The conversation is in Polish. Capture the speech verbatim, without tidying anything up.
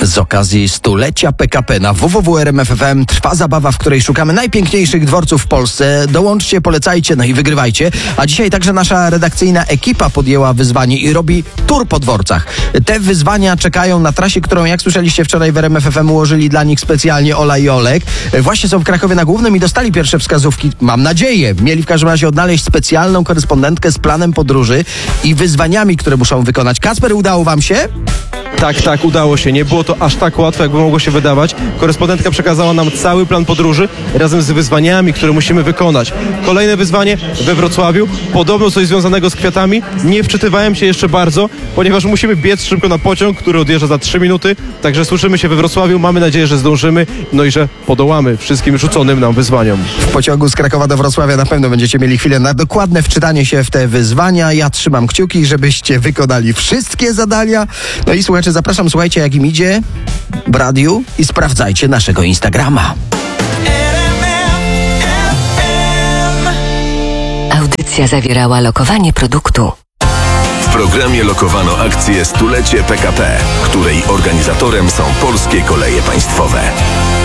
Z okazji stulecia P K P na w w w kropka r m f f m trwa zabawa, w której szukamy najpiękniejszych dworców w Polsce. Dołączcie, polecajcie, no i wygrywajcie. A dzisiaj także nasza redakcyjna ekipa podjęła wyzwanie i robi tour po dworcach. Te wyzwania czekają na trasie, którą, jak słyszeliście wczoraj w R M F F M, ułożyli dla nich specjalnie Ola i Olek. Właśnie są w Krakowie na Głównym i dostali pierwsze wskazówki. Mam nadzieję. Mieli w każdym razie odnaleźć specjalną korespondentkę z planem podróży i wyzwaniami, które muszą wykonać. Kacper, udało wam się? Tak, tak, udało się. Nie było to aż tak łatwe, jakby mogło się wydawać. Korespondentka przekazała nam cały plan podróży razem z wyzwaniami, które musimy wykonać. Kolejne wyzwanie we Wrocławiu, podobno coś związanego z kwiatami. Nie wczytywałem się jeszcze bardzo, ponieważ musimy biec szybko na pociąg, który odjeżdża za trzy minuty. Także słyszymy się we Wrocławiu, mamy nadzieję, że zdążymy, no i że podołamy wszystkim rzuconym nam wyzwaniom. W pociągu z Krakowa do Wrocławia na pewno będziecie mieli chwilę na dokładne wczytanie się w te wyzwania. Ja trzymam kciuki, żebyście wykonali wszystkie zadania. No i słuchajcie, zapraszam, słuchajcie, jak im idzie w radiu i sprawdzajcie naszego Instagrama. Audycja zawierała lokowanie produktu. W programie lokowano akcję Stulecie P K P, której organizatorem są Polskie Koleje Państwowe.